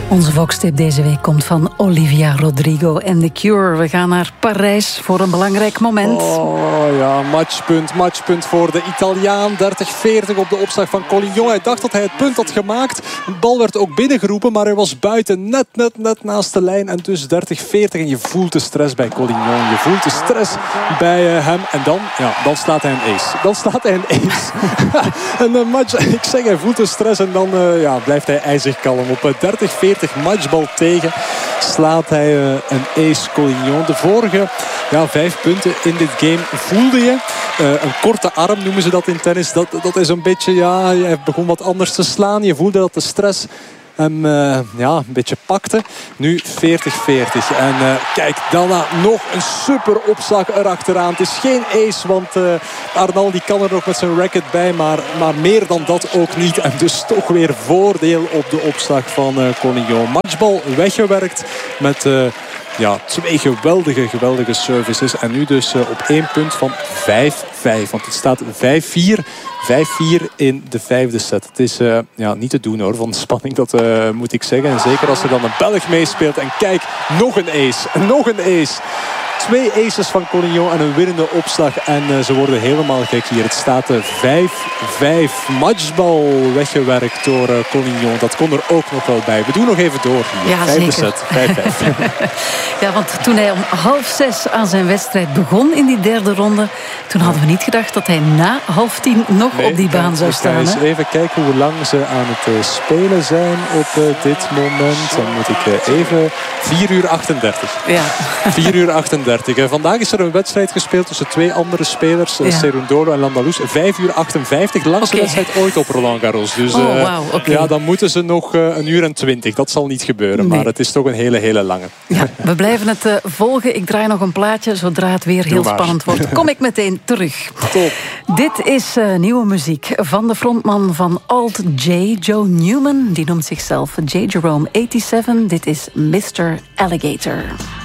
Onze Vox-tip deze week komt van Olivia Rodrigo en The Cure. We gaan naar Parijs voor een belangrijk moment. Oh ja, matchpunt voor de Italiaan. 30-40 op de opslag van Collignon. Hij dacht dat hij het punt had gemaakt. De bal werd ook binnengeroepen, maar hij was buiten. Net naast de lijn. En dus 30-40. En je voelt de stress bij Collignon. Je voelt de stress bij hem. En dan slaat hij een ace. En de match, ik zeg, hij voelt de stress. En dan blijft hij ijzig kalm. Op 30-40 matchbal tegen slaat hij een ace Collignon. De vorige 5 punten in dit game voelde je. Een korte arm noemen ze dat in tennis. Dat is een beetje, hij begon wat anders te slaan. Je voelde dat de stress hem een beetje pakte. Nu 40-40. En kijk, daarna nog een super opslag erachteraan. Het is geen ace, want Arnal die kan er nog met zijn racket bij. Maar meer dan dat ook niet. En dus toch weer voordeel op de opslag van Collignon. Matchbal weggewerkt met... 2 geweldige services. En nu dus op 1 punt van 5-5. Want het staat 5-4. 5-4 in de 5e set. Het is niet te doen hoor, van de spanning, dat moet ik zeggen. En zeker als er dan een Belg meespeelt. En kijk, nog een ace. 2 aces van Collignon en een winnende opslag. En ze worden helemaal gek hier. Het staat 5-5. Matchbal weggewerkt door Collignon. Dat kon er ook nog wel bij. We doen nog even door hier. Ja, 5e zeker. set, 5-5. Ja, want toen hij om 5:30 aan zijn wedstrijd begon in die derde ronde, toen hadden we niet gedacht dat hij na 9:30 nog op die baan zou staan. Ik ga eens even kijken hoe lang ze aan het spelen zijn op dit moment. Dan moet ik even... 4:38. Ja. 4:38. Vandaag is er een wedstrijd gespeeld tussen 2 andere spelers. Cerundolo en Landalus. 5:58. Langste wedstrijd ooit op Roland Garros. Dus dan moeten ze nog 1:20. Dat zal niet gebeuren. Nee. Maar het is toch een hele lange. Ja, we blijven het volgen. Ik draai nog een plaatje. Zodra het weer heel spannend wordt, kom ik meteen terug. Top. Dit is nieuwe muziek van de frontman van Alt J, Joe Newman. Die noemt zichzelf J. Jerome 87. Dit is Mr. Alligator.